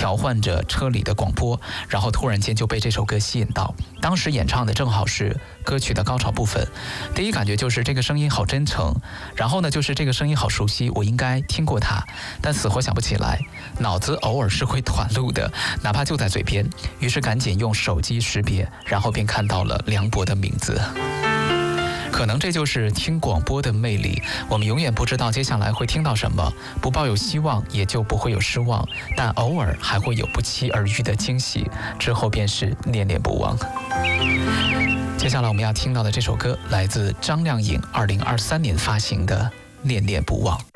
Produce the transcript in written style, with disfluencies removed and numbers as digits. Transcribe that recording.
调换着车里的广播，然后突然间就被这首歌吸引到。当时演唱的正好是歌曲的高潮部分，第一感觉就是这个声音好真诚，然后呢就是这个声音好熟悉，我应该听过它，但死活想不起来，脑子偶尔是会短路的，哪怕就在嘴边。于是赶紧用手机识别，然后便看到了梁博的名字。可能这就是听广播的魅力，我们永远不知道接下来会听到什么，不抱有希望也就不会有失望，但偶尔还会有不期而遇的惊喜，之后便是念念不忘。接下来我们要听到的这首歌来自张靓颖2023年发行的《念念不忘》。